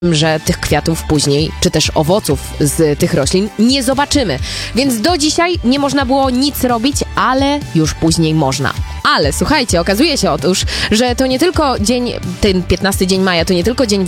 że tych kwiatów później, czy też owoców z tych roślin nie zobaczymy. Więc do dzisiaj nie można było nic robić, ale już później można. Ale słuchajcie, okazuje się otóż, że to nie tylko dzień, ten 15 dzień maja, to nie tylko dzień